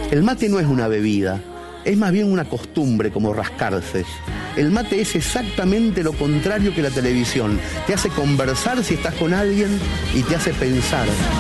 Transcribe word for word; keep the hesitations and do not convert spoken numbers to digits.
El mate no es una bebida, es más bien una costumbre, como rascarse. El mate es exactamente lo contrario que la televisión. Te hace conversar si estás con alguien y te hace pensar.